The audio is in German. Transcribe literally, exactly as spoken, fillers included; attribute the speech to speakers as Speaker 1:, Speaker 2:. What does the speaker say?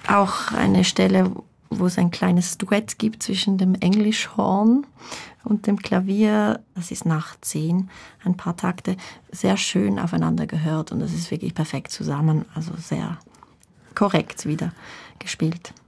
Speaker 1: auch eine Stelle, wo es ein kleines Duett gibt zwischen dem Englischhorn und dem Klavier. Das ist nach zehn, ein paar Takte, sehr schön aufeinander gehört und es ist wirklich perfekt zusammen, also sehr korrekt wieder gespielt.